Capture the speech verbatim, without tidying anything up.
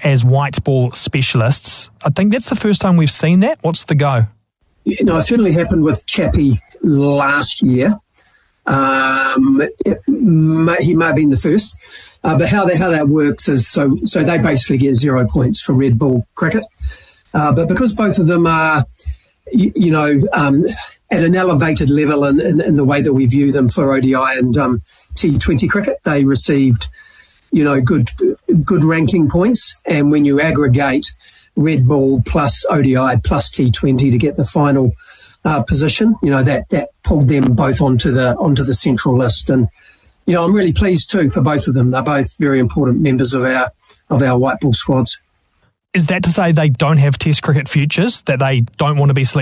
as white ball specialists. I think that's the first time we've seen that. What's the go? You know, it certainly happened with Chappie last year. Um, it may, he may have been the first. Uh, but how that, how that works is, so, so they basically get zero points for red ball cricket. Uh, but because both of them are, you, you know, um, at an elevated level in, in, in the way that we view them for O D I and um, T twenty cricket, they received, you know, good good ranking points. And when you aggregate red ball plus O D I plus T twenty to get the final uh, position, you know, that that pulled them both onto the onto the central list. And you know, I'm really pleased too for both of them. They're both very important members of our of our white ball squads. Is that to say they don't have Test cricket futures, that they don't want to be selected